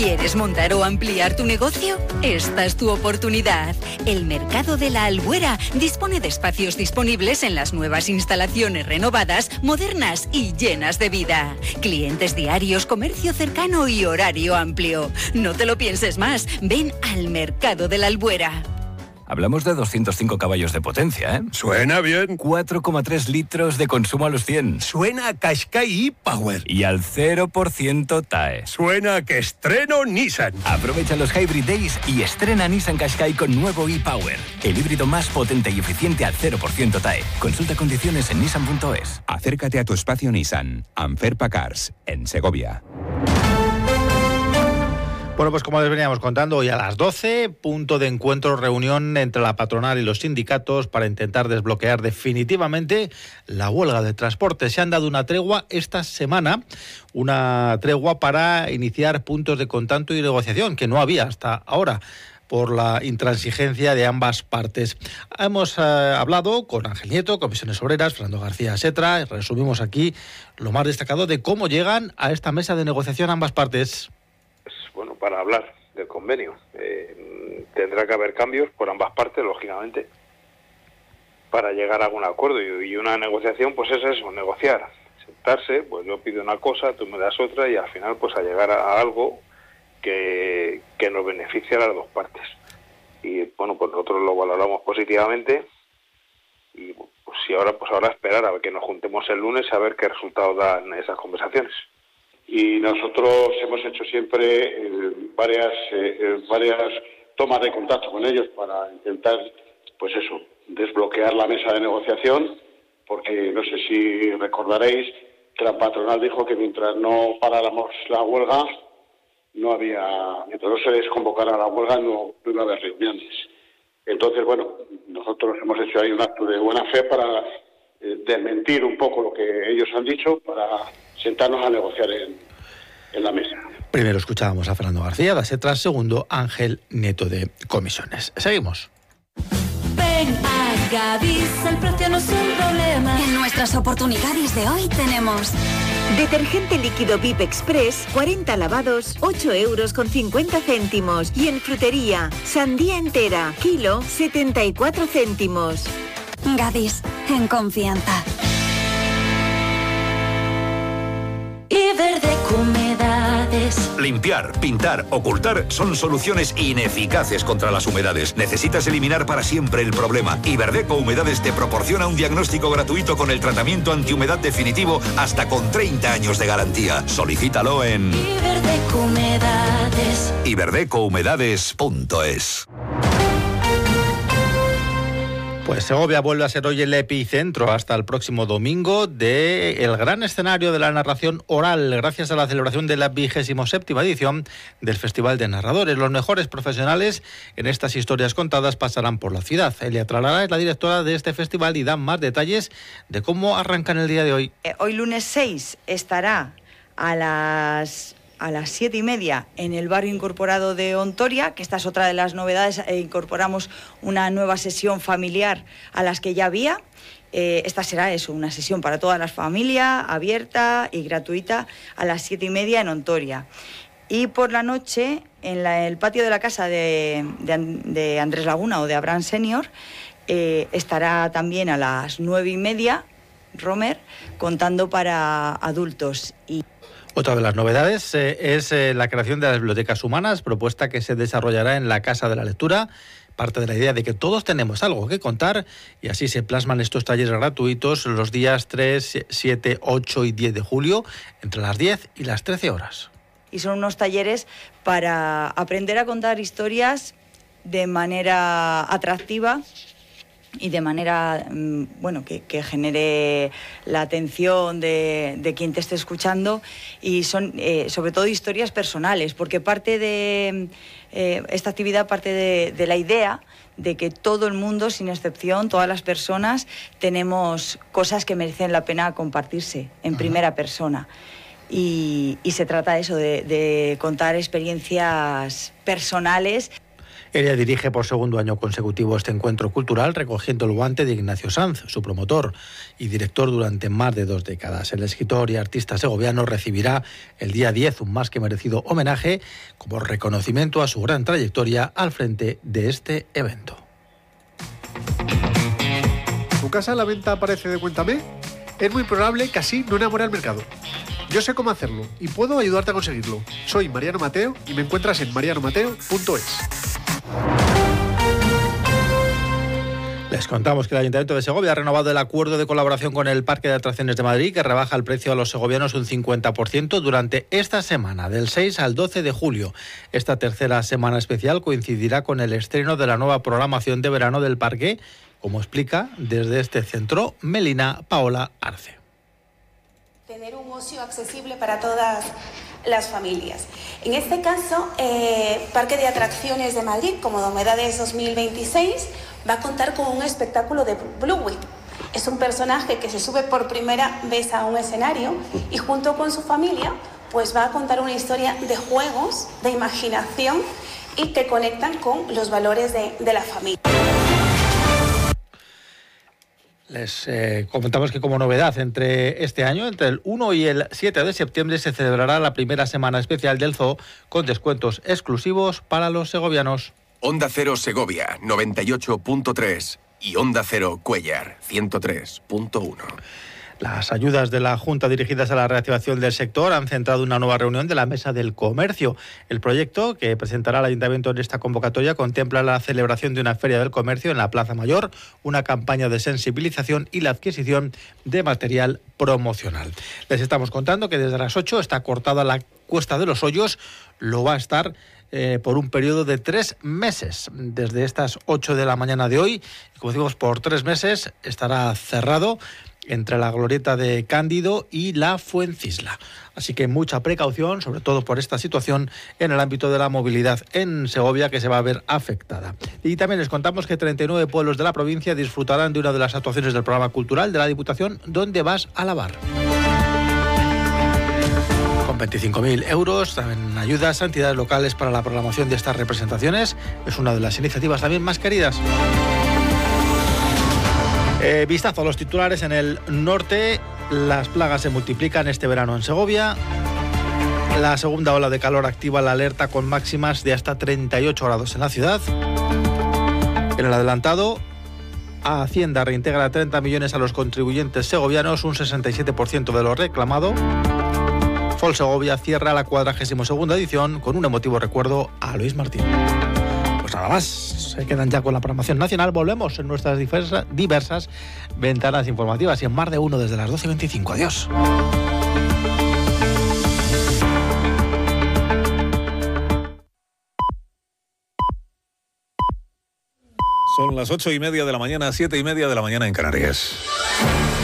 ¿Quieres montar o ampliar tu negocio? Esta es tu oportunidad. El Mercado de la Albuera dispone de espacios disponibles en las nuevas instalaciones renovadas, modernas y llenas de vida. Clientes diarios, comercio cercano y horario amplio. No te lo pienses más. Ven al Mercado de la Albuera. Hablamos de 205 caballos de potencia, ¿eh? Suena bien. 4,3 litros de consumo a los 100. Suena a Qashqai e-Power. Y al 0% TAE. Suena a que estreno Nissan. Aprovecha los Hybrid Days y estrena Nissan Qashqai con nuevo e-Power. El híbrido más potente y eficiente al 0% TAE. Consulta condiciones en nissan.es. Acércate a tu espacio Nissan. Anferpa Cars, en Segovia. Bueno, pues como les veníamos contando, hoy a las 12, punto de encuentro, reunión entre la patronal y los sindicatos para intentar desbloquear definitivamente la huelga de transporte. Se han dado una tregua esta semana, una tregua para iniciar puntos de contacto y negociación, que no había hasta ahora, por la intransigencia de ambas partes. Hemos hablado con Ángel Nieto, Comisiones Obreras, Fernando García Setra, y resumimos aquí lo más destacado de cómo llegan a esta mesa de negociación ambas partes. Bueno, para hablar del convenio. Tendrá que haber cambios por ambas partes, lógicamente, para llegar a algún acuerdo. Y una negociación, pues es eso, negociar. Sentarse, pues yo pido una cosa, tú me das otra, y al final pues a llegar a algo que nos beneficie a las dos partes. Y bueno, pues nosotros lo valoramos positivamente, y pues ahora esperar a ver que nos juntemos el lunes a ver qué resultados dan esas conversaciones. Y nosotros hemos hecho siempre varias tomas de contacto con ellos para intentar, pues eso, desbloquear la mesa de negociación, porque no sé si recordaréis que la patronal dijo que mientras no paráramos la huelga, mientras no se desconvocara la huelga, no iba a haber reuniones. Entonces, bueno, nosotros hemos hecho ahí un acto de buena fe para desmentir un poco lo que ellos han dicho, para sentarnos a negociar en la mesa. Primero escuchábamos a Fernando García Setra, segundo Ángel Nieto de Comisiones. Seguimos. Ven a Gadis, el precio no es un problema. En nuestras oportunidades de hoy tenemos detergente líquido VIP Express, 40 lavados, 8,50 €. Y en frutería, sandía entera, kilo, 74 céntimos. Gadis, en confianza. Iberdeco Humedades. Limpiar, pintar, ocultar son soluciones ineficaces contra las humedades. Necesitas eliminar para siempre el problema. Iberdeco Humedades te proporciona un diagnóstico gratuito con el tratamiento antihumedad definitivo hasta con 30 años de garantía. Solicítalo en Iberdeco Humedades. iberdecouhumedades.es. Pues Segovia vuelve a ser hoy el epicentro hasta el próximo domingo del gran escenario de la narración oral, gracias a la celebración de la 27ª edición del Festival de Narradores. Los mejores profesionales en estas historias contadas pasarán por la ciudad. Elia Tralara es la directora de este festival y da más detalles de cómo arrancan el día de hoy. Hoy lunes 6 estará a las 7:30 en el barrio incorporado de Ontoria, que esta es otra de las novedades. Incorporamos una nueva sesión familiar a las que ya había. Esta será una sesión para todas las familias, abierta y gratuita, a las 7:30 en Ontoria. Y por la noche, en el patio de la casa de Andrés Laguna o de Abraham Senior, estará también a las 9:30 Romer, contando para adultos. Otra de las novedades es la creación de las bibliotecas humanas, propuesta que se desarrollará en la Casa de la Lectura. Parte de la idea de que todos tenemos algo que contar, y así se plasman estos talleres gratuitos los días 3, 7, 8 y 10 de julio, entre las 10 y las 13 horas. Y son unos talleres para aprender a contar historias de manera atractiva y de manera que genere la atención de quien te esté escuchando, y son sobre todo historias personales, porque parte de esta actividad parte de la idea de que todo el mundo, sin excepción, todas las personas, tenemos cosas que merecen la pena compartirse en primera persona. Y se trata de eso, de contar experiencias personales. Ella dirige por segundo año consecutivo este encuentro cultural, recogiendo el guante de Ignacio Sanz, su promotor y director durante más de 2 décadas. El escritor y artista segoviano recibirá el día 10 un más que merecido homenaje como reconocimiento a su gran trayectoria al frente de este evento. ¿Tu casa a la venta aparece de Cuéntame? Es muy probable que así no enamore al mercado. Yo sé cómo hacerlo y puedo ayudarte a conseguirlo. Soy Mariano Mateo y me encuentras en marianomateo.es. Les contamos que el Ayuntamiento de Segovia ha renovado el acuerdo de colaboración con el Parque de Atracciones de Madrid, que rebaja el precio a los segovianos un 50% durante esta semana, del 6 al 12 de julio. Esta tercera semana especial coincidirá con el estreno de la nueva programación de verano del parque, como explica desde este centro Melina Paola Arce. Tener un ocio accesible para todas las familias. En este caso, Parque de Atracciones de Madrid, como Novedades 2026, va a contar con un espectáculo de Bluey. Es un personaje que se sube por primera vez a un escenario y junto con su familia pues va a contar una historia de juegos, de imaginación y que conectan con los valores de la familia. Les comentamos que como novedad entre este año, entre el 1 y el 7 de septiembre, se celebrará la primera semana especial del Zoo con descuentos exclusivos para los segovianos. Onda Cero Segovia 98.3 y Onda Cero Cuéllar 103.1. Las ayudas de la Junta dirigidas a la reactivación del sector han centrado una nueva reunión de la Mesa del Comercio. El proyecto que presentará el Ayuntamiento en esta convocatoria contempla la celebración de una feria del comercio en la Plaza Mayor, una campaña de sensibilización y la adquisición de material promocional. Les estamos contando que desde las 8 está cortada la Cuesta de los Hoyos, lo va a estar por un periodo de 3 meses. Desde estas 8 de la mañana de hoy, como decimos, por 3 meses estará cerrado entre la glorieta de Cándido y la Fuencisla. Así que mucha precaución, sobre todo por esta situación en el ámbito de la movilidad en Segovia, que se va a ver afectada. Y también les contamos que 39 pueblos de la provincia disfrutarán de una de las actuaciones del programa cultural de la Diputación, ¿Dónde vas a lavar?, con 25.000 euros, también ayudas a entidades locales para la programación de estas representaciones. Es una de las iniciativas también más queridas. Vistazo a los titulares. En el norte, las plagas se multiplican este verano en Segovia. La segunda ola de calor activa la alerta con máximas de hasta 38 grados en la ciudad. En el adelantado, Hacienda reintegra 30 millones a los contribuyentes segovianos, un 67% de lo reclamado. Fol Segovia cierra la 42ª edición con un emotivo recuerdo a Luis Martín. Pues nada más, se quedan ya con la programación nacional. Volvemos en nuestras diversas ventanas informativas y en Más de Uno desde las 12:25. Adiós. Son las 8:30 de la mañana, 7:30 de la mañana en Canarias.